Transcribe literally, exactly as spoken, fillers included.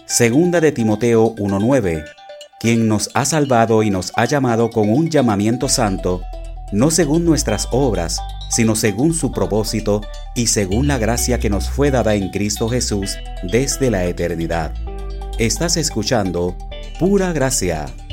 Segunda de Timoteo uno nueve, quien nos ha salvado y nos ha llamado con un llamamiento santo, no según nuestras obras, sino según su propósito y según la gracia que nos fue dada en Cristo Jesús desde la eternidad. Estás escuchando Pura Gracia.